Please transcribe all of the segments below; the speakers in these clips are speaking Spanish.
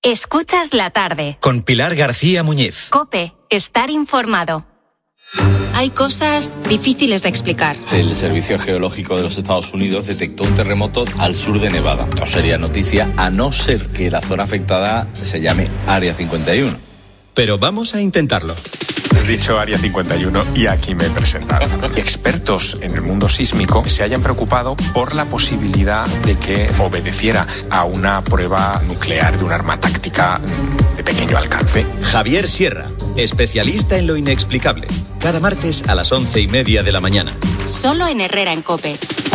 Escuchas la tarde. Con Pilar García Muñiz. COPE. Estar informado. Hay cosas difíciles de explicar. El Servicio Geológico de los Estados Unidos detectó un terremoto al sur de Nevada. No sería noticia a no ser que la zona afectada se llame Área 51. Pero vamos a intentarlo. He dicho Área 51 y aquí me he presentado. Expertos en el mundo sísmico se hayan preocupado por la posibilidad de que obedeciera a una prueba nuclear de un arma táctica de pequeño alcance. Javier Sierra, especialista en lo inexplicable. Cada martes a las 11:30 de la mañana. Solo en Herrera en COPE.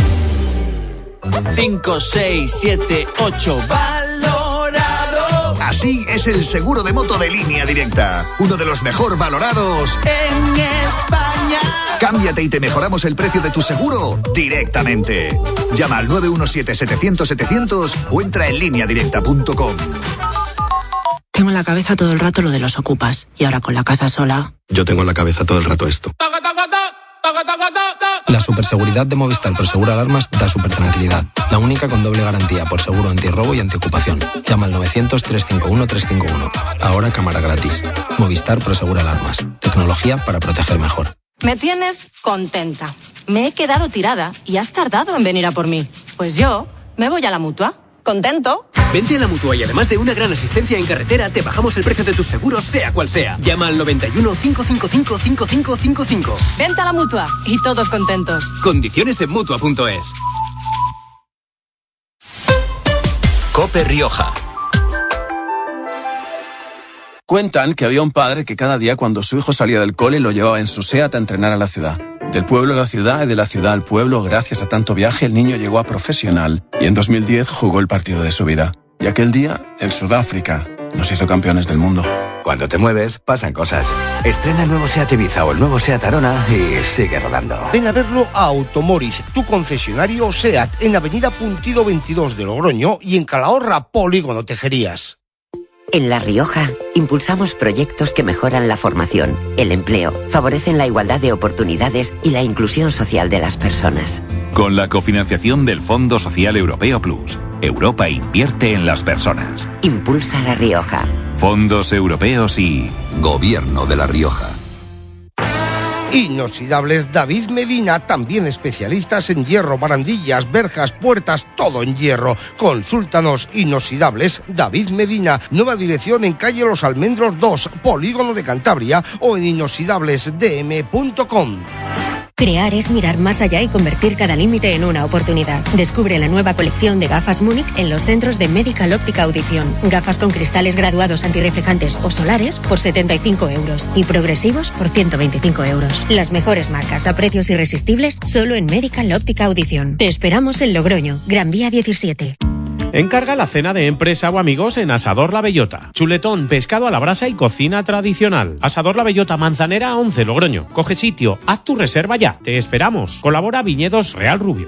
5, 6, 7, 8. ¡Valorado! Así es el seguro de moto de Línea Directa. Uno de los mejor valorados en España. Cámbiate y te mejoramos el precio de tu seguro directamente. Llama al 917-700-700 o entra en lineadirecta.com. Tengo en la cabeza todo el rato lo de los ocupas. Y ahora con la casa sola... Yo tengo en la cabeza todo el rato esto. La superseguridad de Movistar Prosegura Alarmas da súper tranquilidad. La única con doble garantía por seguro antirrobo y antiocupación. Llama al 900-351-351. Ahora cámara gratis. Movistar Prosegura Alarmas. Tecnología para proteger mejor. Me tienes contenta. Me he quedado tirada y has tardado en venir a por mí. Pues yo me voy a la Mutua. ¿Contento? Vente a la Mutua y además de una gran asistencia en carretera, te bajamos el precio de tus seguros, sea cual sea. Llama al 91 555 5555. Vente a la Mutua y todos contentos. Condiciones en Mutua.es. COPE Rioja. Cuentan que había un padre que cada día cuando su hijo salía del cole lo llevaba en su SEAT a entrenar a la ciudad. Del pueblo a la ciudad y de la ciudad al pueblo, gracias a tanto viaje, el niño llegó a profesional y en 2010 jugó el partido de su vida. Y aquel día, en Sudáfrica, nos hizo campeones del mundo. Cuando te mueves, pasan cosas. Estrena el nuevo SEAT Ibiza o el nuevo SEAT Arona y sigue rodando. Ven a verlo a Automoris, tu concesionario SEAT, en Avenida Puntido 22 de Logroño y en Calahorra, Polígono Tejerías. En La Rioja, impulsamos proyectos que mejoran la formación, el empleo, favorecen la igualdad de oportunidades y la inclusión social de las personas. Con la cofinanciación del Fondo Social Europeo Plus, Europa invierte en las personas. Impulsa La Rioja. Fondos europeos y Gobierno de La Rioja. Inoxidables David Medina, también especialistas en hierro, barandillas, verjas, puertas, todo en hierro. Consúltanos. Inoxidables David Medina, nueva dirección en calle Los Almendros 2, Polígono de Cantabria, o en inoxidablesdm.com. Crear es mirar más allá y convertir cada límite en una oportunidad. Descubre la nueva colección de gafas Múnich en los centros de Medical Óptica Audición. Gafas con cristales graduados antirreflejantes o solares por 75 € y progresivos por 125 €. Las mejores marcas a precios irresistibles solo en Medical Óptica Audición. Te esperamos en Logroño, Gran Vía 17. Encarga la cena de empresa o amigos en Asador La Bellota. Chuletón, pescado a la brasa y cocina tradicional. Asador La Bellota, Manzanera 11, Logroño. Coge sitio, haz tu reserva ya. Te esperamos. Colabora Viñedos Real Rubio.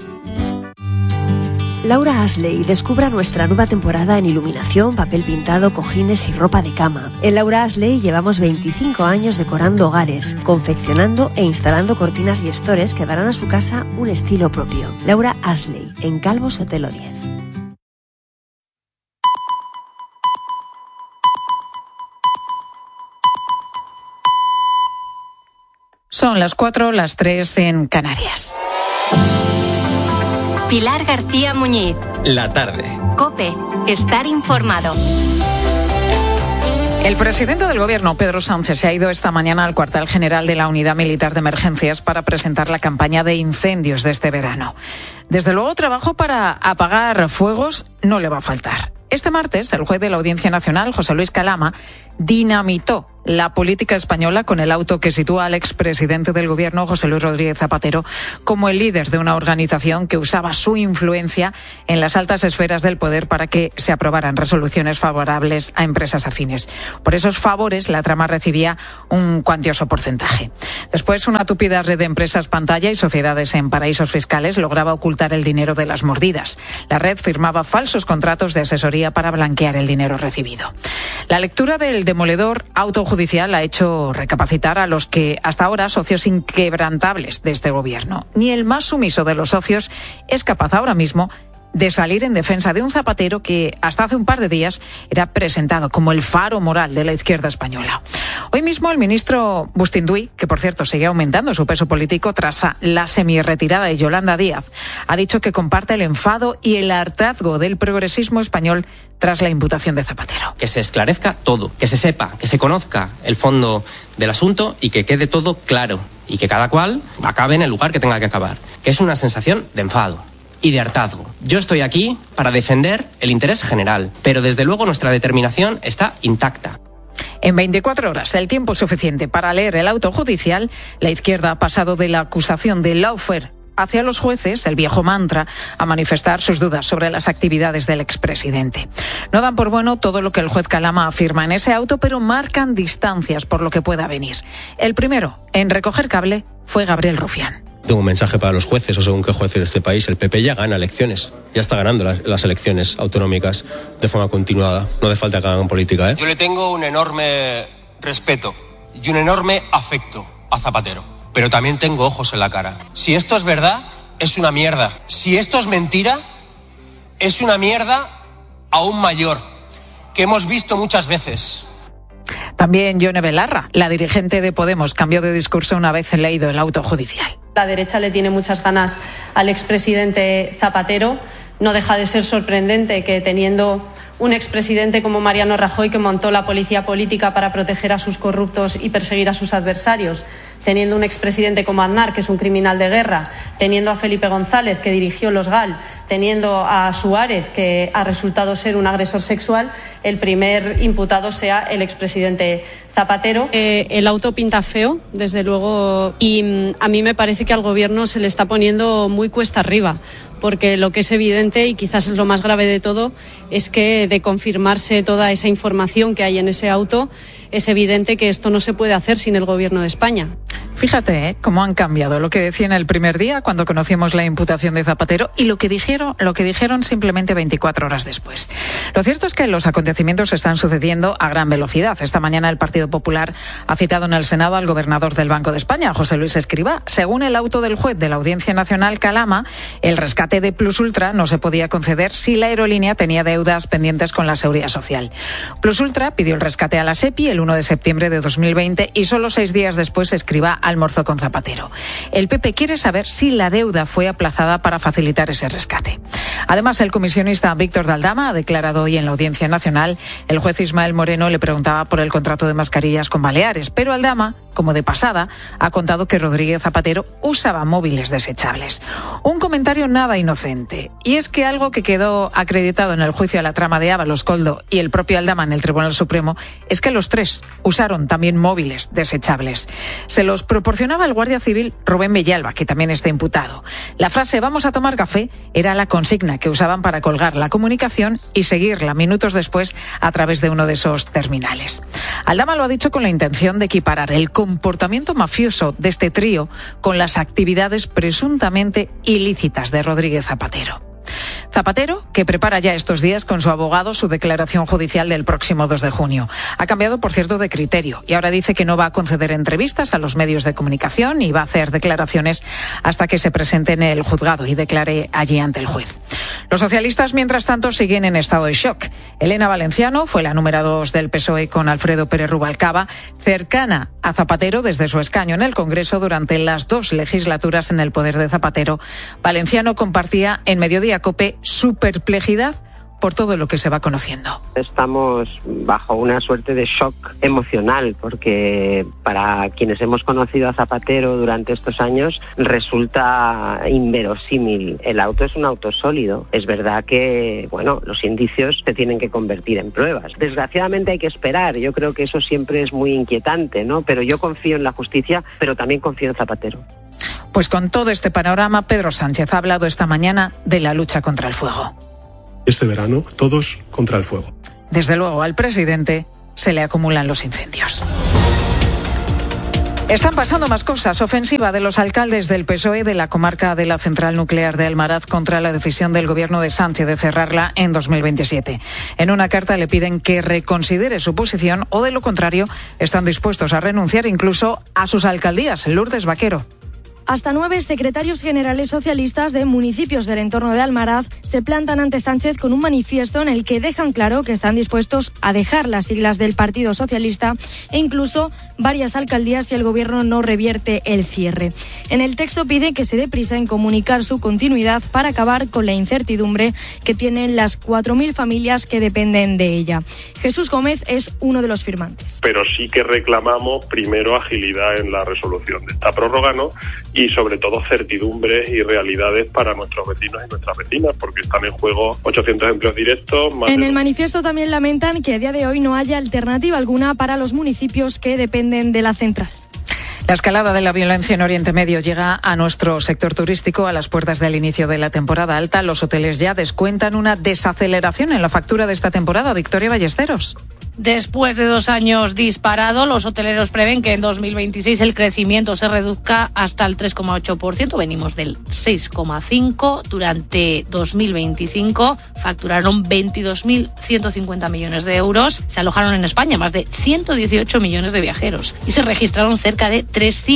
Laura Ashley descubra nuestra nueva temporada en iluminación, papel pintado, cojines y ropa de cama. En Laura Ashley llevamos 25 años decorando hogares, confeccionando e instalando cortinas y estores que darán a su casa un estilo propio. Laura Ashley, en Calvo Sotelo 10. Son las 4, las 3 en Canarias. Pilar García Muñiz. La tarde. COPE. Estar informado. El presidente del Gobierno, Pedro Sánchez, se ha ido esta mañana al cuartel general de la Unidad Militar de Emergencias para presentar la campaña de incendios de este verano. Desde luego, trabajo para apagar fuegos no le va a faltar. Este martes, el juez de la Audiencia Nacional, José Luis Calama, dinamitó la política española con el auto que sitúa al expresidente del Gobierno, José Luis Rodríguez Zapatero, como el líder de una organización que usaba su influencia en las altas esferas del poder para que se aprobaran resoluciones favorables a empresas afines. Por esos favores, la trama recibía un cuantioso porcentaje. Después, una tupida red de empresas pantalla y sociedades en paraísos fiscales lograba ocultar el dinero de las mordidas. La red firmaba falsos contratos de asesoría para blanquear el dinero recibido. La lectura del demoledor auto judicial ha hecho recapacitar a los que hasta ahora socios inquebrantables de este gobierno. Ni el más sumiso de los socios es capaz ahora mismo de salir en defensa de un Zapatero que hasta hace un par de días era presentado como el faro moral de la izquierda española. Hoy mismo el ministro Bustinduy, que por cierto sigue aumentando su peso político tras la semi-retirada de Yolanda Díaz, ha dicho que comparte el enfado y el hartazgo del progresismo español tras la imputación de Zapatero. Que se esclarezca todo, que se sepa, que se conozca el fondo del asunto y que quede todo claro y que cada cual acabe en el lugar que tenga que acabar, que es una sensación de enfado y de hartazgo. Yo estoy aquí para defender el interés general, pero desde luego nuestra determinación está intacta. En 24 horas, el tiempo suficiente para leer el auto judicial, la izquierda ha pasado de la acusación de lawfare hacia los jueces, el viejo mantra, a manifestar sus dudas sobre las actividades del expresidente. No dan por bueno todo lo que el juez Calama afirma en ese auto, pero marcan distancias por lo que pueda venir. El primero en recoger cable fue Gabriel Rufián. Tengo un mensaje para los jueces, o según qué jueces de este país. El PP ya gana elecciones, ya está ganando las elecciones autonómicas de forma continuada. No hace falta que hagan política, ¿eh? Yo le tengo un enorme respeto y un enorme afecto a Zapatero, pero también tengo ojos en la cara. Si esto es verdad, es una mierda. Si esto es mentira, es una mierda aún mayor, que hemos visto muchas veces. También Yone Belarra, la dirigente de Podemos, cambió de discurso una vez leído el auto judicial. La derecha le tiene muchas ganas al expresidente Zapatero. No deja de ser sorprendente que, teniendo un expresidente como Mariano Rajoy, que montó la policía política para proteger a sus corruptos y perseguir a sus adversarios, teniendo un expresidente como Aznar, que es un criminal de guerra, teniendo a Felipe González, que dirigió los GAL, teniendo a Suárez, que ha resultado ser un agresor sexual, el primer imputado sea el expresidente Zapatero. El auto pinta feo, desde luego, y a mí me parece que al gobierno se le está poniendo muy cuesta arriba, porque lo que es evidente, y quizás es lo más grave de todo, es que de confirmarse toda esa información que hay en ese auto, es evidente que esto no se puede hacer sin el gobierno de España. Fíjate, cómo han cambiado lo que decían el primer día cuando conocimos la imputación de Zapatero y lo que dijeron simplemente 24 horas después. Lo cierto es que los acontecimientos se están sucediendo a gran velocidad. Esta mañana el Partido Popular ha citado en el Senado al gobernador del Banco de España, José Luis Escrivá. Según el auto del juez de la Audiencia Nacional Calama, el rescate de Plus Ultra no se podía conceder si la aerolínea tenía deudas pendientes con la Seguridad Social. Plus Ultra pidió el rescate a la SEPI el 1 de septiembre de 2020 y solo 6 días después Escrivá almorzó con Zapatero. El PP quiere saber si la deuda fue aplazada para facilitar ese rescate. Además, el comisionista Víctor de Aldama ha declarado hoy en la Audiencia Nacional. El juez Ismael Moreno le preguntaba por el contrato de mascarillas con Baleares, pero Aldama, como de pasada, ha contado que Rodríguez Zapatero usaba móviles desechables. Un comentario nada inocente. Y es que algo que quedó acreditado en el juicio a la trama de Ábalos, Koldo y el propio Aldama en el Tribunal Supremo es que los tres usaron también móviles desechables. Se los proporcionaba el guardia civil Rubén Villalba, que también está imputado. La frase "vamos a tomar café" era la consigna que usaban para colgar la comunicación y seguirla minutos después a través de uno de esos terminales. Aldama lo ha dicho con la intención de equiparar el comportamiento mafioso de este trío con las actividades presuntamente ilícitas de Rodríguez Zapatero. Zapatero, que prepara ya estos días con su abogado su declaración judicial del próximo 2 de junio. Ha cambiado, por cierto, de criterio y ahora dice que no va a conceder entrevistas a los medios de comunicación y va a hacer declaraciones hasta que se presente en el juzgado y declare allí ante el juez. Los socialistas, mientras tanto, siguen en estado de shock. Elena Valenciano fue la número 2 del PSOE con Alfredo Pérez Rubalcaba, cercana a Zapatero desde su escaño en el Congreso durante las 2 legislaturas en el poder de Zapatero. Valenciano compartía en Mediodía COPE su perplejidad por todo lo que se va conociendo. Estamos bajo una suerte de shock emocional porque para quienes hemos conocido a Zapatero durante estos años resulta inverosímil. El auto es un auto sólido. Es verdad que, los indicios se tienen que convertir en pruebas. Desgraciadamente hay que esperar. Yo creo que eso siempre es muy inquietante, ¿no? Pero yo confío en la justicia, pero también confío en Zapatero. Pues con todo este panorama, Pedro Sánchez ha hablado esta mañana de la lucha contra el fuego. Este verano, todos contra el fuego. Desde luego, al presidente se le acumulan los incendios. Están pasando más cosas. Ofensiva de los alcaldes del PSOE de la comarca de la central nuclear de Almaraz contra la decisión del gobierno de Sánchez de cerrarla en 2027. En una carta le piden que reconsidere su posición o, de lo contrario, están dispuestos a renunciar incluso a sus alcaldías. Lourdes Vaquero. Hasta 9 secretarios generales socialistas de municipios del entorno de Almaraz se plantan ante Sánchez con un manifiesto en el que dejan claro que están dispuestos a dejar las siglas del Partido Socialista e incluso varias alcaldías si el gobierno no revierte el cierre. En el texto pide que se dé prisa en comunicar su continuidad para acabar con la incertidumbre que tienen las 4.000 familias que dependen de ella. Jesús Gómez es uno de los firmantes. Pero sí que reclamamos primero agilidad en la resolución de esta prórroga, ¿no? Y sobre todo certidumbres y realidades para nuestros vecinos y nuestras vecinas, porque están en juego 800 empleos directos. En el manifiesto también lamentan que a día de hoy no haya alternativa alguna para los municipios que dependen de la central. La escalada de la violencia en Oriente Medio llega a nuestro sector turístico a las puertas del inicio de la temporada alta. Los hoteles ya descuentan una desaceleración en la factura de esta temporada. Victoria Ballesteros. Después de 2 años disparado, los hoteleros prevén que en 2026 el crecimiento se reduzca hasta el 3,8%. Venimos del 6,5%. Durante 2025 facturaron 22.150 millones de euros. Se alojaron en España más de 118 millones de viajeros y se registraron cerca de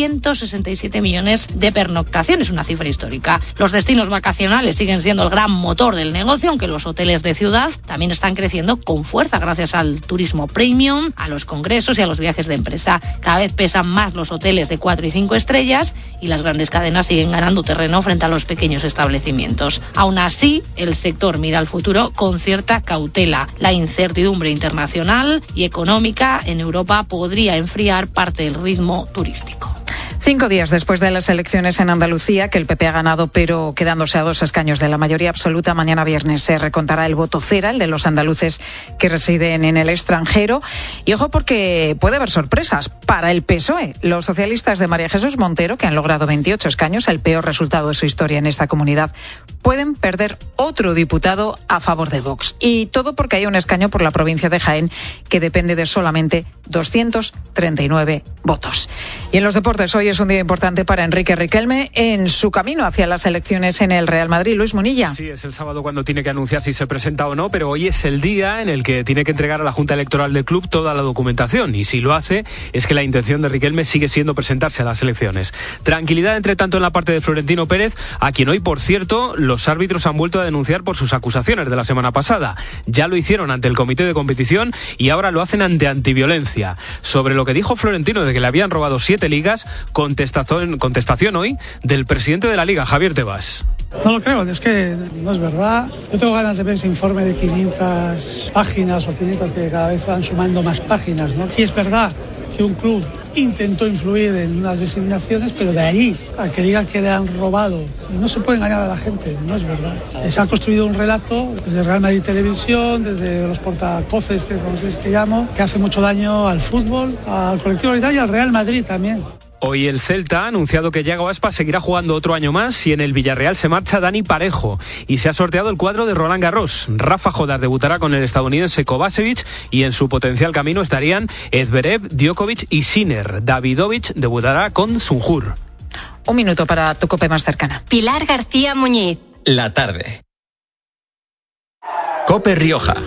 367 millones de pernoctaciones, una cifra histórica. Los destinos vacacionales siguen siendo el gran motor del negocio, aunque los hoteles de ciudad también están creciendo con fuerza gracias al turismo premium, a los congresos y a los viajes de empresa. Cada vez pesan más los hoteles de 4 y 5 estrellas y las grandes cadenas siguen ganando terreno frente a los pequeños establecimientos. Aún así, el sector mira al futuro con cierta cautela. La incertidumbre internacional y económica en Europa podría enfriar parte del ritmo turístico. 5 días después de las elecciones en Andalucía, que el PP ha ganado, pero quedándose a 2 escaños de la mayoría absoluta, mañana viernes se recontará el voto cera, el de los andaluces que residen en el extranjero. Y ojo, porque puede haber sorpresas para el PSOE. Los socialistas de María Jesús Montero, que han logrado 28 escaños, el peor resultado de su historia en esta comunidad, pueden perder otro diputado a favor de Vox. Y todo porque hay un escaño por la provincia de Jaén que depende de solamente 239 votos. Y en los deportes, hoy es un día importante para Enrique Riquelme en su camino hacia las elecciones en el Real Madrid. Luis Munilla. Sí, es el sábado cuando tiene que anunciar si se presenta o no, pero hoy es el día en el que tiene que entregar a la Junta Electoral del club toda la documentación, y si lo hace es que la intención de Riquelme sigue siendo presentarse a las elecciones. Tranquilidad, entre tanto, en la parte de Florentino Pérez, a quien hoy, por cierto, los árbitros han vuelto a denunciar por sus acusaciones de la semana pasada. Ya lo hicieron ante el comité de competición y ahora lo hacen ante Antiviolencia. Sobre lo que dijo Florentino de que le habían robado 7 ligas, contestación hoy del presidente de la Liga, Javier Tebas. No lo creo, es que no es verdad. Yo tengo ganas de ver ese informe de 500 páginas o 500 que cada vez van sumando más páginas, ¿no? Y es verdad que un club intentó influir en unas designaciones, pero de ahí a que digan que le han robado, no se puede engañar a la gente, no es verdad. Se ha construido un relato desde Real Madrid Televisión, desde los portavoces que llamo, que hace mucho daño al fútbol, al colectivo y al Real Madrid también. Hoy el Celta ha anunciado que Yago Aspas seguirá jugando otro año más y en el Villarreal se marcha Dani Parejo. Y se ha sorteado el cuadro de Roland Garros. Rafa Jodar debutará con el estadounidense Kovacevic y en su potencial camino estarían Zverev, Djokovic y Sinner. Davidovich debutará con Sunjur. 1 minuto para tu COPE más cercana. Pilar García Muñiz. La tarde. COPE Rioja.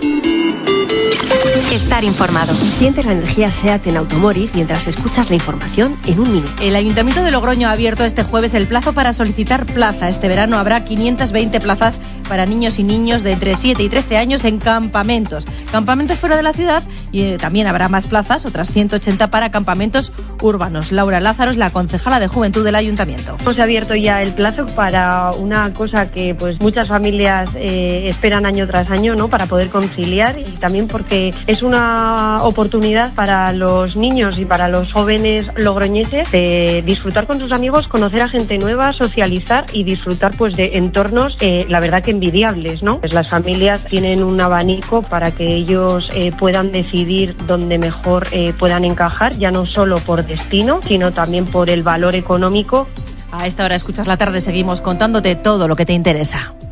Estar informado. Siente la energía SEAT en Automóvil mientras escuchas la información en 1 minuto. El Ayuntamiento de Logroño ha abierto este jueves el plazo para solicitar plaza. Este verano habrá 520 plazas para niños y niños de entre 7 y 13 años en campamentos. Campamentos fuera de la ciudad y también habrá más plazas, otras 180 para campamentos urbanos. Laura Lázaro es la concejala de Juventud del Ayuntamiento. Hemos abierto ya el plazo para una cosa que pues muchas familias esperan año tras año, ¿no? Para poder conciliar, y también porque es una oportunidad para los niños y para los jóvenes logroñeses de disfrutar con sus amigos, conocer a gente nueva, socializar y disfrutar pues de entornos, la verdad que envidiables, ¿no? Pues las familias tienen un abanico para que ellos puedan decidir dónde mejor puedan encajar, ya no solo por destino, sino también por el valor económico. A esta hora escuchas la tarde, seguimos contándote todo lo que te interesa.